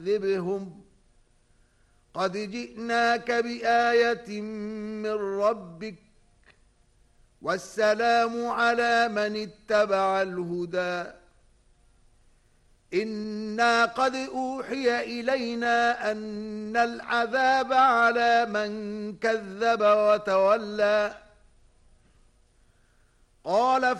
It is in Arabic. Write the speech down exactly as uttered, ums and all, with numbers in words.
ذبهم قد جئناك بآية من ربك والسلام على من اتبع الهدى إنا قد أوحي إلينا أن العذاب على من كذب وتولى قال